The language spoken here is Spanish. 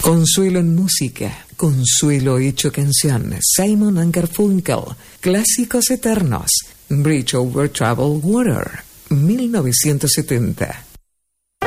Consuelo en música, consuelo hecho canción. Simon and Garfunkel, clásicos eternos. Bridge over Troubled Water, 1970.